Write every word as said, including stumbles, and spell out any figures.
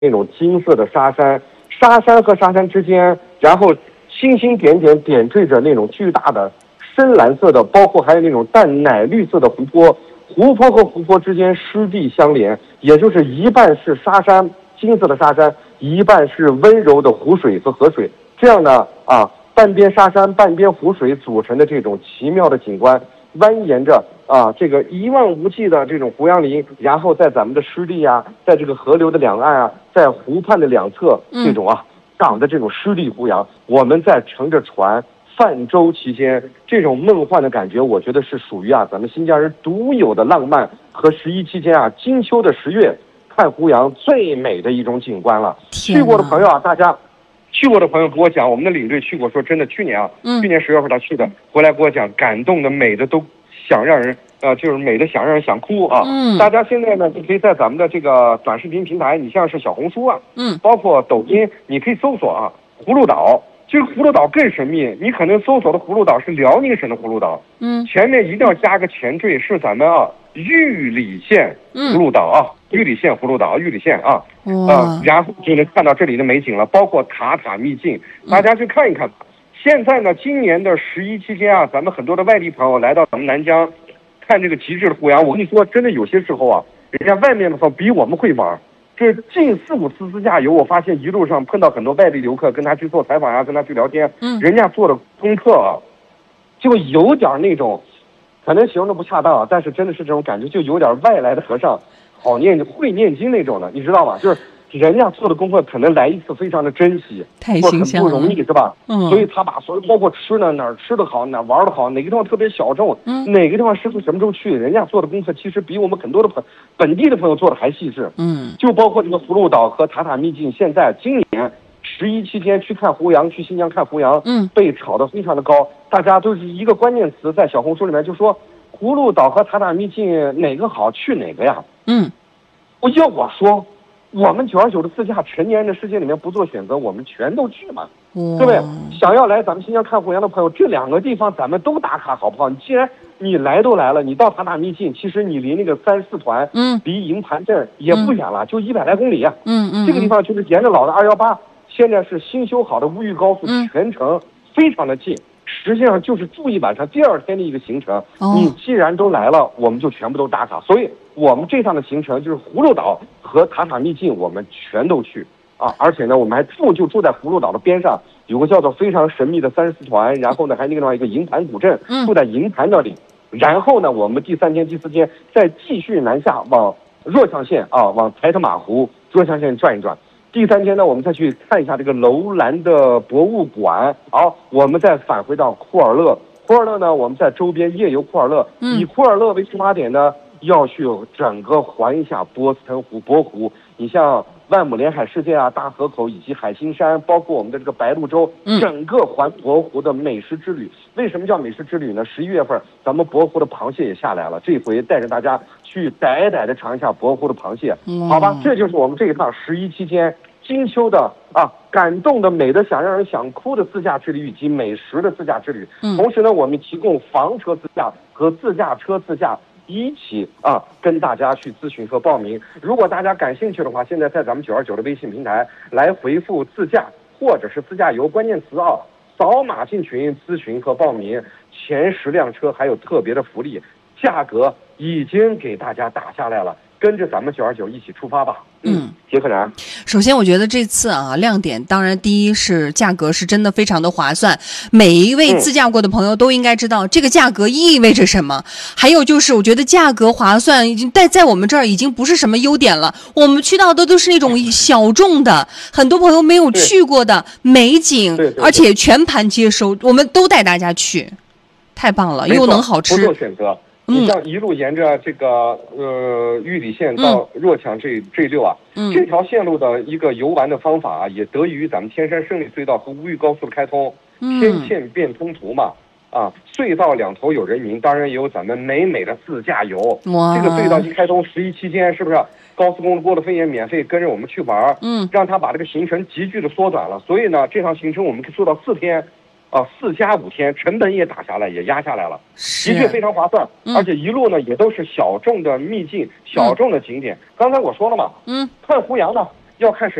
那种金色的沙山，沙山和沙山之间，然后星星点点点缀着那种巨大的深蓝色的，包括还有那种淡奶绿色的湖泊，湖泊和湖泊之间湿地相连，也就是一半是沙山，金色的沙山，一半是温柔的湖水和河水，这样的啊，半边沙山半边湖水组成的这种奇妙的景观，蜿蜒着啊，这个一望无际的这种胡杨林，然后在咱们的湿地啊，在这个河流的两岸啊，在湖畔的两侧，这种啊长的这种湿地胡杨，我们在乘着船泛舟期间，这种梦幻的感觉，我觉得是属于啊咱们新疆人独有的浪漫和十一期间啊金秋的十月看胡杨最美的一种景观了。去过的朋友啊，大家。去过的朋友给我讲，我们的领队去过，说真的，去年啊，嗯、去年十月份他去的，回来给我讲，感动的美的都想让人呃，就是美的想让人想哭啊。嗯，大家现在呢，就可以在咱们的这个短视频平台，你像是小红书啊，嗯，包括抖音，你可以搜索啊，葫芦岛。其实葫芦岛更神秘，你可能搜索的葫芦岛是辽宁省的葫芦岛，嗯，前面一定要加个前缀，是咱们啊玉里县葫芦岛啊，嗯、玉里县葫芦岛，玉里县啊，啊、呃，然后就能看到这里的美景了，包括塔塔秘境，大家去看一看。嗯、现在呢，今年的十一期间啊，咱们很多的外地朋友来到咱们南疆，看这个极致的胡杨，我跟你说，真的有些时候啊，人家外面的朋友比我们会玩。这近四五次自驾游，我发现一路上碰到很多外地游客，跟他去做采访呀，跟他去聊天，嗯，人家做的功课啊，就有点那种，可能形容的不恰当啊，但是真的是这种感觉，就有点外来的和尚好念会念经那种的，你知道吗？就是人家做的功课可能来一次非常的珍惜， 太形象了， 很不容易是吧？嗯，所以他把所有包括吃呢，哪儿吃的好，哪儿玩的好，哪个地方特别小众，嗯，哪个地方师傅什么时候去，人家做的功课其实比我们很多的朋本地的朋友做的还细致，嗯，就包括这个葫芦岛和塔塔秘境，现在今年十一期间去看胡杨，去新疆看胡杨，嗯，被炒得非常的高，大家都是一个关键词在小红书里面就说葫芦岛和塔塔秘境哪个好，去哪个呀？嗯，我要我说。我们九二九的自驾成年人的世界里面不做选择，我们全都去嘛，对不对？想要来咱们新疆看胡杨的朋友，这两个地方咱们都打卡好不好？你既然你来都来了，你到塔塔秘境，其实你离那个三四团，嗯，离营盘镇也不远了，嗯、就一百来公里啊。嗯嗯，这个地方就是沿着老的二幺八，现在是新修好的乌玉高速，嗯、全程非常的近。实际上就是住一晚上，第二天的一个行程。哦、你既然都来了，我们就全部都打卡。所以我们这趟的行程就是葫芦岛和塔塔秘境，我们全都去啊！而且呢，我们还住就住在葫芦岛的边上，有个叫做非常神秘的三十四团，然后呢，还那个地方一个营盘古镇，住在营盘那里。然后呢，我们第三天、第四天再继续南下往若羌县啊，往台特玛湖若羌县转一转。第三天呢，我们再去看一下这个楼兰的博物馆。好，我们再返回到库尔勒。库尔勒呢，我们在周边夜游库尔勒，嗯、以库尔勒为出发点呢，要去整个环一下波斯腾湖、博湖。你像万亩连海世界啊、大河口以及海心山，包括我们的这个白鹭洲，嗯、整个环博湖的美食之旅。为什么叫美食之旅呢？十一月份咱们博湖的螃蟹也下来了，这回带着大家去逮逮的尝一下博湖的螃蟹，嗯、好吧？这就是我们这一趟十一期间金秋的啊，感动的美的想让人想哭的自驾之旅以及美食的自驾之旅。嗯、同时呢，我们提供房车自驾和自驾车自驾一起啊，跟大家去咨询和报名。如果大家感兴趣的话，现在在咱们九二九的微信平台来回复自驾或者是自驾游关键词啊，扫码进群咨询和报名，前十辆车还有特别的福利，价格已经给大家打下来了。跟着咱们九二九一起出发吧。嗯，杰克然。 首先，我觉得这次啊，亮点当然第一是价格是真的非常的划算，每一位自驾过的朋友都应该知道、嗯、这个价格意味着什么。还有就是，我觉得价格划算已经在在我们这儿已经不是什么优点了，我们去到的都是那种小众的，很多朋友没有去过的美景， 对对对， 而且全盘接收，我们都带大家去，太棒了，又能好吃。 不做选择。你像一路沿着这个呃玉里县到若羌这、嗯、这六啊，嗯、这条线路的一个游玩的方法啊，也得益于咱们天山胜利隧道和乌玉高速的开通，嗯、天堑变通途嘛，啊，隧道两头有人民，当然也有咱们美美的自驾游。哇，这个隧道一开通，十一期间是不是高速公路过的费也免费跟着我们去玩？嗯，让他把这个行程急剧的缩短了，所以呢，这趟行程我们可以做到四天。啊，四加五天，成本也打下来，也压下来了，的确非常划算。嗯、而且一路呢也都是小众的秘境、小众的景点。嗯、刚才我说了嘛，嗯，看胡杨呢， 要看谁。